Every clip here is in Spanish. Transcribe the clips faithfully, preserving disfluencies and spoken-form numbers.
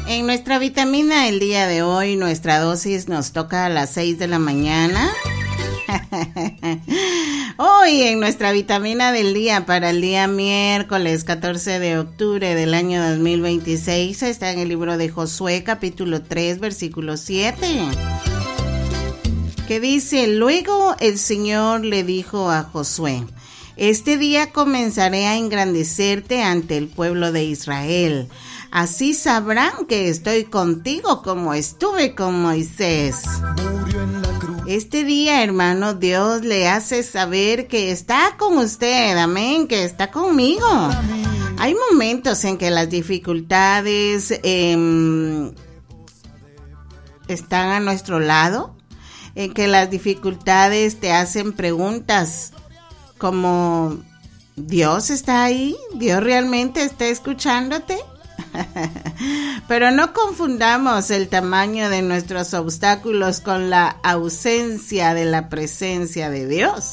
En nuestra vitamina el día de hoy, nuestra dosis nos toca a las seis de la mañana. Hoy en nuestra vitamina del día para el día miércoles catorce de octubre del año dos mil veintiséis está en el libro de Josué capítulo tres versículo siete, que dice: luego el Señor le dijo a Josué: este día comenzaré a engrandecerte ante el pueblo de Israel. Así sabrán que estoy contigo como estuve con Moisés. Este día, hermano, Dios le hace saber que está con usted, amén, que está conmigo. Hay momentos en que las dificultades eh, están a nuestro lado, en que las dificultades te hacen preguntas como: ¿Dios está ahí? ¿Dios realmente está escuchándote? Pero no confundamos el tamaño de nuestros obstáculos con la ausencia de la presencia de Dios,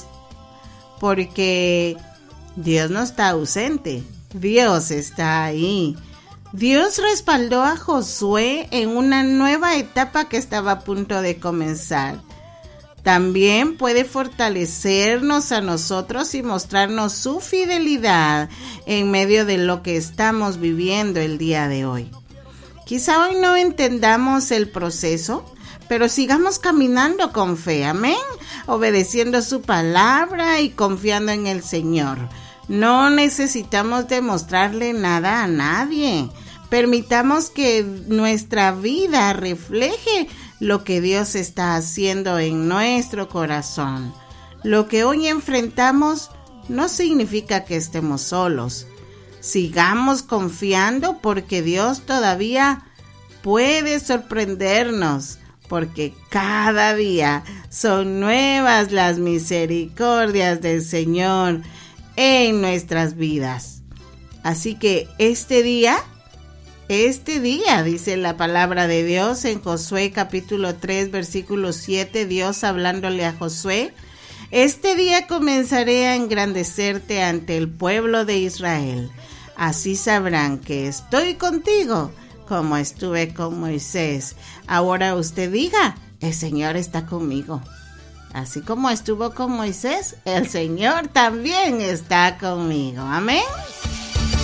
porque Dios no está ausente, Dios está ahí. Dios respaldó a Josué en una nueva etapa que estaba a punto de comenzar. También puede fortalecernos a nosotros y mostrarnos su fidelidad en medio de lo que estamos viviendo el día de hoy. Quizá hoy no entendamos el proceso, pero sigamos caminando con fe, amén, obedeciendo su palabra y confiando en el Señor. No necesitamos demostrarle nada a nadie. Permitamos que nuestra vida refleje lo que Dios está haciendo en nuestro corazón. Lo que hoy enfrentamos no significa que estemos solos. Sigamos confiando porque Dios todavía puede sorprendernos, porque cada día son nuevas las misericordias del Señor en nuestras vidas. Así que este día Este día, dice la palabra de Dios en Josué capítulo tres, versículo siete, Dios hablándole a Josué: este día comenzaré a engrandecerte ante el pueblo de Israel. Así sabrán que estoy contigo como estuve con Moisés. Ahora usted diga: el Señor está conmigo. Así como estuvo con Moisés, el Señor también está conmigo. Amén.